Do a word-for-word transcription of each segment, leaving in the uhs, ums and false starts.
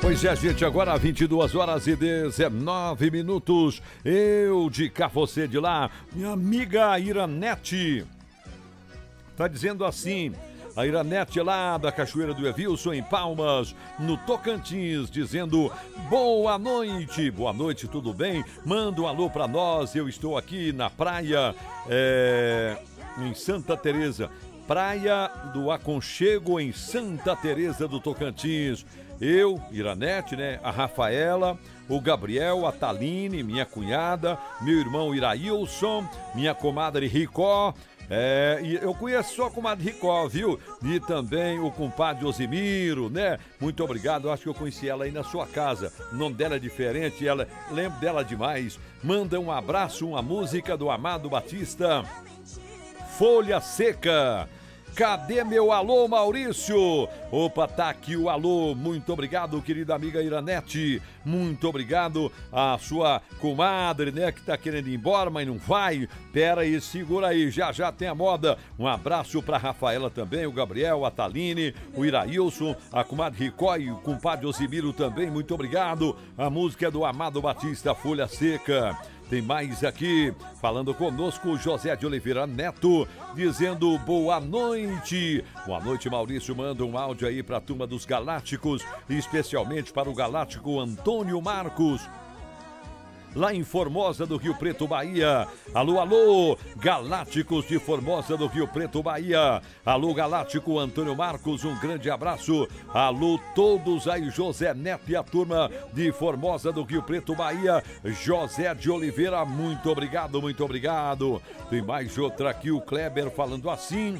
Pois é, gente, agora vinte e duas horas e dezenove minutos. Eu de cá, você de lá. Minha amiga Iranete tá dizendo assim. A Iranete lá da Cachoeira do Evilson, em Palmas, no Tocantins, dizendo boa noite. Boa noite, tudo bem? Manda um alô pra nós. Eu estou aqui na praia, é, em Santa Teresa. Praia do Aconchego, em Santa Teresa do Tocantins. Eu, Iranete, né? A Rafaela, o Gabriel, a Taline, minha cunhada, meu irmão Irailson, minha comadre Ricó. É, e eu conheço só a comadre Ricó, viu? E também o compadre Osimiro, né? Muito obrigado, eu acho que eu conheci ela aí na sua casa. O nome dela é diferente, ela lembro dela demais. Manda um abraço, uma música do Amado Batista. Folha Seca. Cadê meu alô, Maurício? Opa, tá aqui o alô. Muito obrigado, querida amiga Iranete. Muito obrigado a sua comadre, né, que tá querendo ir embora, mas não vai. Pera aí, segura aí, já já tem a moda. Um abraço pra Rafaela também, o Gabriel, a Taline, o Irailson, a comadre Ricó e o compadre Osimiro também. Muito obrigado. A música é do Amado Batista, Folha Seca. Tem mais aqui, falando conosco, José de Oliveira Neto, dizendo boa noite. Boa noite, Maurício. Manda um áudio aí para a turma dos Galácticos, especialmente para o Galáctico Antônio Marcos, lá em Formosa do Rio Preto, Bahia. Alô, alô, Galácticos de Formosa do Rio Preto, Bahia. Alô, Galáctico Antônio Marcos, um grande abraço. Alô, todos aí, José Neto e a turma de Formosa do Rio Preto, Bahia. José de Oliveira, muito obrigado, muito obrigado. Tem mais outra aqui, o Kleber falando assim.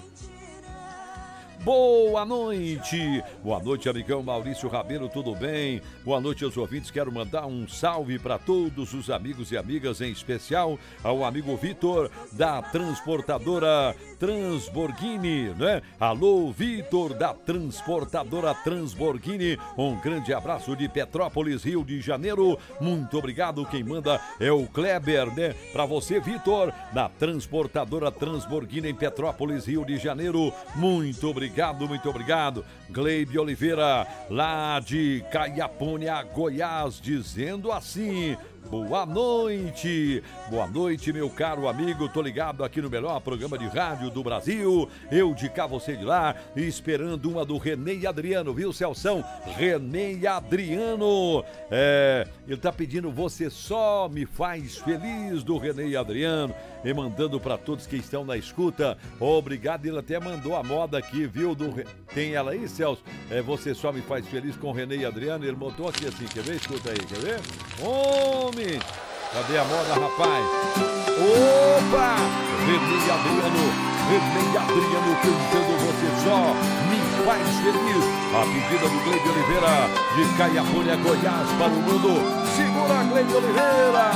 Boa noite, boa noite, amigão Maurício Rabelo, tudo bem? Boa noite aos ouvintes, quero mandar um salve para todos os amigos e amigas, em especial ao amigo Vitor da transportadora Transborghini, né? Alô, Vitor da transportadora Transborghini, um grande abraço de Petrópolis, Rio de Janeiro, muito obrigado, quem manda é o Kleber, né? Para você, Vitor, da transportadora Transborghini em Petrópolis, Rio de Janeiro, muito obrigado. Obrigado, muito obrigado. Gleibe Oliveira, lá de Caiapônia, Goiás, dizendo assim: boa noite, boa noite, meu caro amigo. Tô ligado aqui no melhor programa de rádio do Brasil. Eu de cá, você de lá, esperando uma do Renê e Adriano, viu, Celção? Renê e Adriano. É, ele tá pedindo Você Só Me Faz Feliz, do Renê e Adriano, e mandando para todos que estão na escuta. Obrigado, ele até mandou a moda aqui, viu? Do... Tem ela aí, Celso? É, Você Só Me Faz Feliz com Renê e Adriano. Ele botou aqui assim, quer ver? Escuta aí, quer ver? Homem! Cadê a moda, rapaz? Opa! Renê e Adriano, Renê e Adriano cantando Você Só Me Faz Feliz. A pedida do Gleibe Oliveira, de Caiapônia, Goiás, para o mundo. Segura, Gleibe Oliveira!